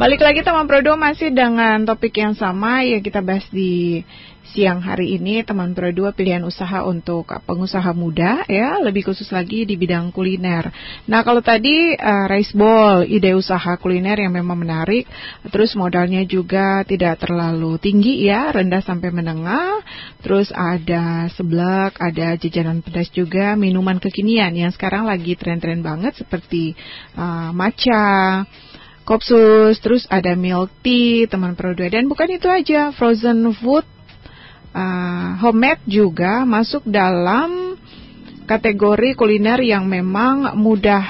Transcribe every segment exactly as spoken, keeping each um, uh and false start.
Balik lagi teman Pro dua masih dengan topik yang sama yang kita bahas di siang hari ini, teman Pro dua, pilihan usaha untuk pengusaha muda ya, lebih khusus lagi di bidang kuliner. Nah, kalau tadi uh, rice bowl, ide usaha kuliner yang memang menarik, terus modalnya juga tidak terlalu tinggi ya, rendah sampai menengah. Terus ada seblak, ada jajanan pedas juga, minuman kekinian yang sekarang lagi tren-tren banget seperti uh, matcha, Kopsus, terus ada milk tea, teman Pro dua. Dan bukan itu aja, frozen food, uh, homemade juga masuk dalam kategori kuliner yang memang mudah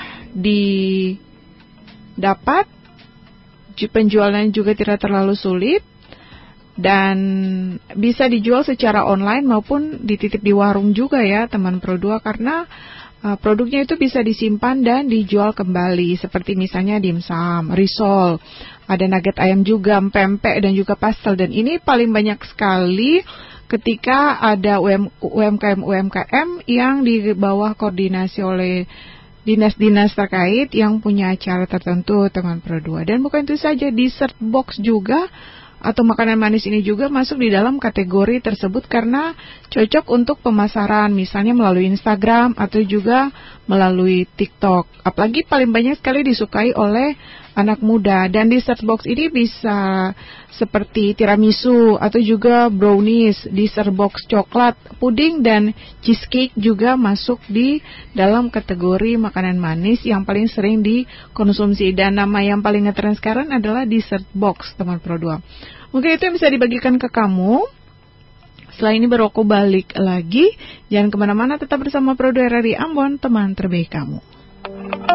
didapat, penjualannya juga tidak terlalu sulit, dan bisa dijual secara online maupun dititip di warung juga ya, teman Pro dua, karena Uh, produknya itu bisa disimpan dan dijual kembali, seperti misalnya dimsum, risol, ada nugget ayam juga, pempek dan juga pastel. Dan ini paling banyak sekali ketika ada U M K M-U M K M yang di bawah koordinasi oleh dinas-dinas terkait yang punya acara tertentu, teman Pro dua. Dan bukan itu saja, dessert box juga atau makanan manis ini juga masuk di dalam kategori tersebut karena cocok untuk pemasaran, misalnya melalui Instagram atau juga melalui TikTok. Apalagi paling banyak sekali disukai oleh anak muda. Dan dessert box ini bisa seperti tiramisu atau juga brownies, dessert box coklat, puding dan cheesecake juga masuk di dalam kategori makanan manis yang paling sering dikonsumsi. Dan nama yang paling ngetren sekarang adalah dessert box, teman Pro dua. Mungkin itu yang bisa dibagikan ke kamu. Setelah ini baru aku balik lagi. Jangan kemana-mana, tetap bersama Pro dua R R I Ambon, teman terbaik kamu.